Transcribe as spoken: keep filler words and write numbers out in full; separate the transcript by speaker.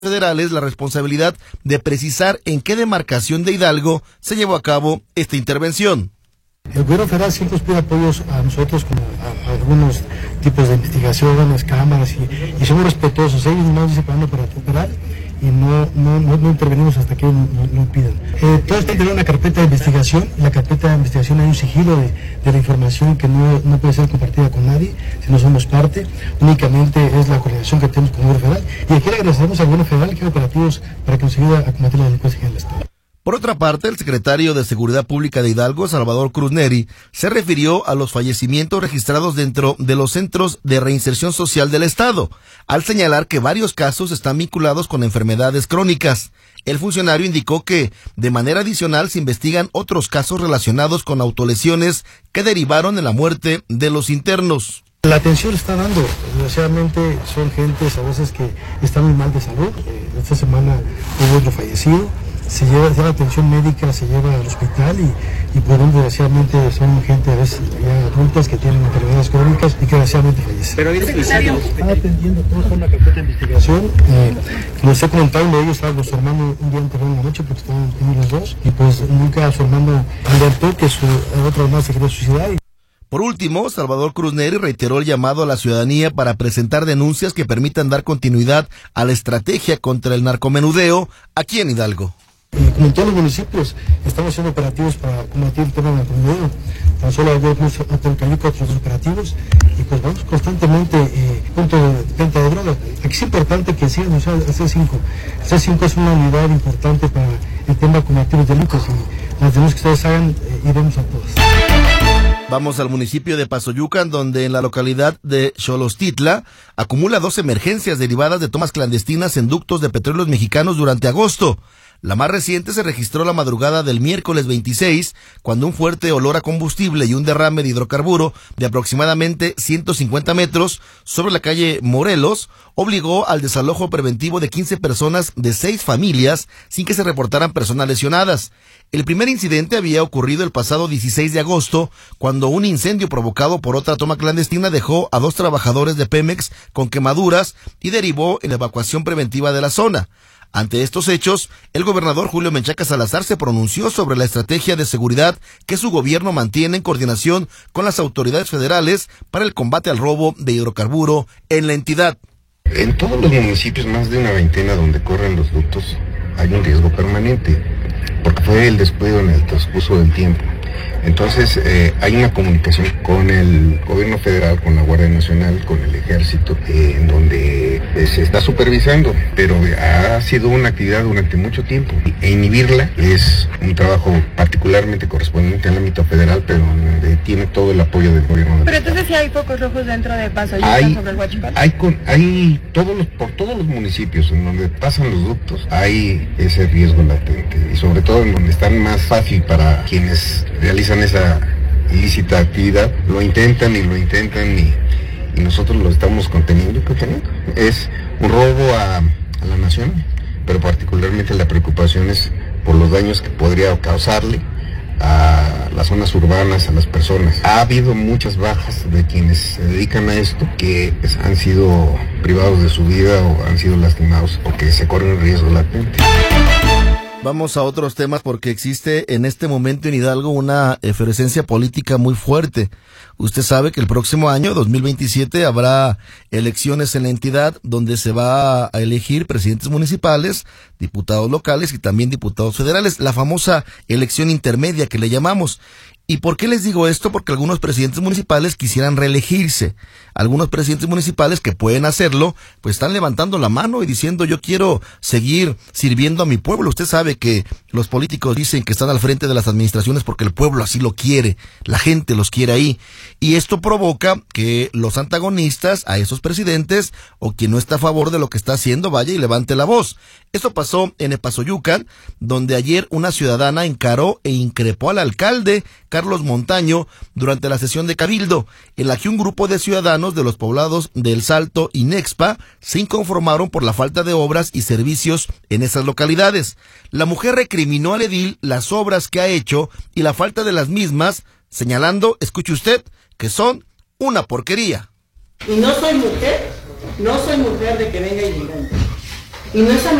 Speaker 1: federales la responsabilidad de precisar en qué demarcación de Hidalgo se llevó a cabo esta intervención.
Speaker 2: El gobierno federal siempre nos pide apoyos a nosotros como a, a algunos tipos de investigaciones, cámaras y, y somos respetuosos. Ellos nos dicen que van para operar y no, no, no, no intervenimos hasta que nos no, no pidan. Eh, todo está en una carpeta de investigación. En la carpeta de investigación hay un sigilo de, de la información que no, no puede ser compartida con nadie si no somos parte. Únicamente es la coordinación que tenemos con el gobierno federal. Y aquí le agradecemos al gobierno federal que hay operativos para que nos ayude a combatir la delincuencia en el estado.
Speaker 1: Por otra parte, el secretario de Seguridad Pública de Hidalgo, Salvador Cruz Neri, se refirió a los fallecimientos registrados dentro de los centros de reinserción social del estado, al señalar que varios casos están vinculados con enfermedades crónicas. El funcionario indicó que, de manera adicional, se investigan otros casos relacionados con autolesiones que derivaron en la muerte de los internos.
Speaker 2: La atención está dando, desgraciadamente son gentes a veces que están muy mal de salud. Eh, esta semana hubo otro fallecido. Se lleva, se lleva atención médica, se lleva al hospital y, y por ende, desgraciadamente, son gente a veces ya adultas que tienen enfermedades crónicas y que desgraciadamente fallecen. Pero dice que está atendiendo toda una carpeta de investigación. Eh, como usted comentaba, uno de ellos estaba con su hermano un día anterior en la noche porque estaban en los dos y pues nunca su hermano alertó que su otro hermano se quería suicidar. Y...
Speaker 1: Por último, Salvador Cruz Neri reiteró el llamado a la ciudadanía para presentar denuncias que permitan dar continuidad a la estrategia contra el narcomenudeo aquí en Hidalgo.
Speaker 2: Y como en todos los municipios, estamos haciendo operativos para combatir el tema del narcomenudeo. Tan solo ayer fuimos a Telcayuca otros operativos y pues vamos constantemente eh, punto de venta de drogas. Aquí es importante que sigan usando el C cinco. El C cinco es una unidad importante para el tema de combatir los delitos y las denuncias que ustedes hagan, eh, iremos a todas.
Speaker 1: Vamos al municipio de Pasoyucan, donde en la localidad de Xolostitla acumula dos emergencias derivadas de tomas clandestinas en ductos de petróleos mexicanos durante agosto. La más reciente se registró la madrugada del miércoles veintiséis, cuando un fuerte olor a combustible y un derrame de hidrocarburo de aproximadamente ciento cincuenta metros sobre la calle Morelos obligó al desalojo preventivo de quince personas de seis familias sin que se reportaran personas lesionadas. El primer incidente había ocurrido el pasado dieciséis de agosto, cuando un incendio provocado por otra toma clandestina dejó a dos trabajadores de Pemex con quemaduras y derivó en la evacuación preventiva de la zona. Ante estos hechos, el gobernador Julio Menchaca Salazar se pronunció sobre la estrategia de seguridad que su gobierno mantiene en coordinación con las autoridades federales para el combate al robo de hidrocarburo en la entidad.
Speaker 3: En todos los municipios, más de una veintena donde corren los ductos, hay un riesgo permanente, porque fue el descuido en el transcurso del tiempo. Entonces, eh, hay una comunicación con el gobierno federal, con la Guardia Nacional, con el Ejército, eh, en donde eh, se está supervisando, pero ha sido una actividad durante mucho tiempo. E inhibirla es un trabajo particularmente correspondiente al ámbito federal, pero donde tiene todo el apoyo del gobierno del
Speaker 4: Pero
Speaker 3: Estado.
Speaker 4: entonces sí hay focos rojos dentro de Pasoyucan
Speaker 3: Hay,
Speaker 4: sobre el Huachipán.
Speaker 3: hay, con, hay todos los, por todos los municipios en donde pasan los ductos, hay ese riesgo latente, y sobre todo en donde están más fácil para quienes realizan esa ilícita actividad, lo intentan y lo intentan y, y nosotros lo estamos conteniendo y conteniendo. Es un robo a, a la nación, pero particularmente la preocupación es por los daños que podría causarle a las zonas urbanas, a las personas. Ha habido muchas bajas de quienes se dedican a esto, que pues, han sido privados de su vida o han sido lastimados o que se corren riesgo latente.
Speaker 1: Vamos a otros temas porque existe en este momento en Hidalgo una efervescencia política muy fuerte. Usted sabe que el próximo año, dos mil veintisiete, habrá elecciones en la entidad donde se va a elegir presidentes municipales, diputados locales y también diputados federales, la famosa elección intermedia que le llamamos. ¿Y por qué les digo esto? Porque algunos presidentes municipales quisieran reelegirse. Algunos presidentes municipales que pueden hacerlo, pues están levantando la mano y diciendo yo quiero seguir sirviendo a mi pueblo. Usted sabe que los políticos dicen que están al frente de las administraciones porque el pueblo así lo quiere, la gente los quiere ahí. Y esto provoca que los antagonistas a esos presidentes o quien no está a favor de lo que está haciendo vaya y levante la voz. Esto pasó en Epazoyucan, donde ayer una ciudadana encaró e increpó al alcalde Carlos Montaño durante la sesión de Cabildo, en la que un grupo de ciudadanos de los poblados de El Salto y Nexpa se inconformaron por la falta de obras y servicios en esas localidades. La mujer recriminó al edil las obras que ha hecho y la falta de las mismas, señalando, escuche usted, que son una porquería.
Speaker 5: Y no soy mujer, no soy mujer de que venga y diga. Y no es